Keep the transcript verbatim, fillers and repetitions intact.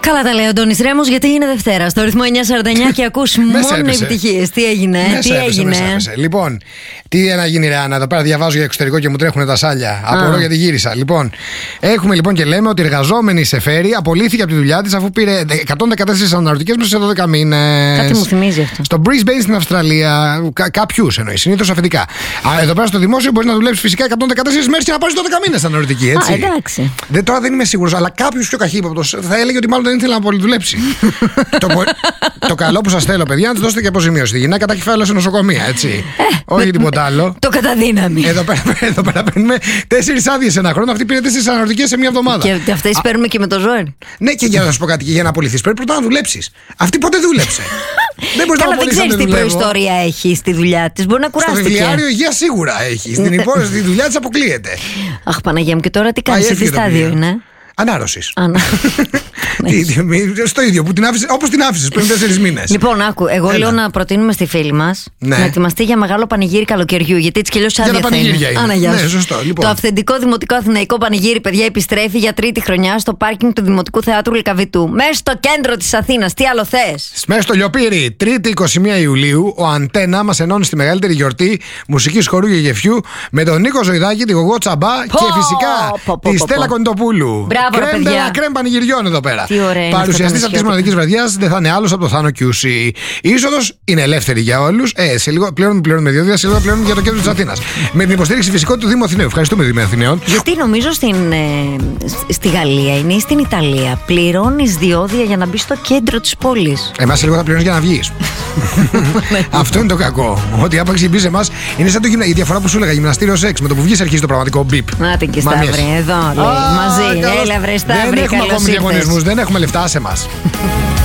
Καλά τα λέει ο Αντώνης Ρέμος, γιατί είναι Δευτέρα. Στο ρυθμό εννιά σαράντα εννιά και ακούς μόνο επιτυχίες. Τι έγινε, Μέσα τι έπεσε, έγινε. μέσα έπεσε. Λοιπόν, τι να γίνει, ρε Άννα, εδώ πέρα διαβάζω για εξωτερικό και μου τρέχουν τα σάλια. Απορώ γιατί γύρισα. Λοιπόν, έχουμε λοιπόν και λέμε ότι η εργαζόμενη σε φέρει απολύθηκε από τη δουλειά της αφού πήρε εκατόν δεκατέσσερις αναρωτικές μέσα σε δώδεκα μήνες. Κάτι μου θυμίζει αυτό. Στο Brisbane στην Αυστραλία, κα, κάποιους εννοεί, συνήθως αφεντικά. Α, εδώ πέρα στο δημόσιο μπορεί να δουλέψει φυσικά εκατόν δεκατέσσερις μέρες και να πάρει δώδεκα μήνες αναρωτική, έτσι. Α, εντάξει. Δεν, τώρα δεν είμαι σίγουρος, αλλά κάποιος πιο καχύποπτος θα έλεγε ότι μάλλον δεν ήθελε να πολυδουλέψει. το, το καλό που σας θέλω, παιδιά, να της δώσετε και αποζημίωση. Τη γυναίκα τα έχει φάει όλα σε νοσοκομεία, έτσι. Ε, Όχι με, τίποτα άλλο. Το καταδύναμη. Εδώ πέρα, εδώ πέρα παίρνουμε τέσσερις άδειες ένα χρόνο. Αυτή πήρε τέσσερις αναρωτικές σε μία εβδομάδα. Και αυτές παίρνουμε και με το ζόρι. Ναι, και για να σου πω κάτι, και για να απολυθείς πρέπει πρώτα να δουλέψεις. Αυτή ποτέ δούλεψε. Δεν μπορεί να Καλά, δεν απολύσεις αν ξέρεις δεν τι δουλεύω. προϊστορία έχει στη δουλειά της. Μπορεί να Στο κουράστηκε. βιβλιάριο υγεία σίγουρα έχει. Στην υπόλοιπη στη δουλειά της αποκλείεται. Αχ, Παναγία μου, και τώρα τι κάνεις, σε τι έφυγε το στάδιο βιβλίο. είναι. Ανάρρωσης. Ανα... Στο ίδιο, που την άφησες, όπως την άφησες πριν τέσσερις μήνες. Λοιπόν, άκου, εγώ Έλα. λέω να προτείνουμε στη φίλη μας Ναι. να ετοιμαστεί για μεγάλο πανηγύρι καλοκαιριού. Γιατί έτσι κι αλλιώς Για τα άδεια θα πανηγύρια είναι. Άνα, γεια Ναι, σου. σωστό, λοιπόν. Το αυθεντικό δημοτικό αθηναϊκό πανηγύρι, παιδιά, επιστρέφει για τρίτη χρονιά στο πάρκινγκ του Δημοτικού Θεάτρου Λυκαβητού. Μέσα στο κέντρο της Αθήνας. Τι άλλο θες? Μέσα στο Λιοπύρι, Τρίτη είκοσι μία Ιουλίου, ο Αντένα μας ενώνει στη μεγαλύτερη γιορτή μουσικής χορού και γεφιού με τον Νίκο Ζωηδάκη, τη Γογό Τσαμπά Πω, και φυσικά πω, πω, τη πω, Στέλλα πω. Κοντοπούλου. Μπράβο, ρε, Κρέμ παιδιά. de la κρέμ πανηγυριών εδώ πέρα. Τι ωραία είναι Παρουσιαστής αυτά τα αυτής της μοναδικής βραδιάς δεν θα είναι άλλος από το Θάνο Κιούση. Η είσοδος είναι ελεύθερη για όλους. Ε, σε λίγο πλέον πλέον με διόδια, σε λίγο πλέον για το κέντρο της Αθήνας. Με την υποστήριξη φυσικό του Δήμου Αθηναίου. Ευχαριστούμε, Δήμο Αθηναίων. Γιατί νομίζω στην, ε, στη Γαλλία είναι ή στην Ιταλία. Πληρώνεις διόδια για να μπει στο κέντρο της πόλης. Εμάς σε λίγο θα πληρώνεις για να βγεις. Αυτό είναι το κακό. Ότι άπαξ μπει σε εμάς είναι σαν το γυμνα... η διαφορά που σου έλεγα γυμναστήριο σεξ. Με το που βγεις αρχίζει το πραγματικό μπιπ. Να την και Μαμίες. Σταύρη, εδώ λέει, Α, μαζί. καλώς. Έλα βρε Σταύρη, Δεν έχουμε καλώς ακόμη ήρθες. διαγωνισμούς, δεν έχουμε λεφτά σε εμάς.